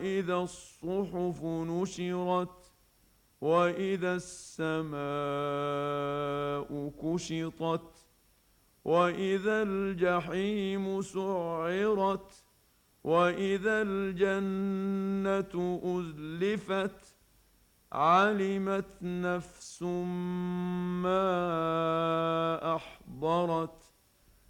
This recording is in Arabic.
إذا الصحف نشرت وإذا السماء كشطت وإذا الجحيم سعرت وإذا الجنة أزلفت علمت نفس ما أحضرت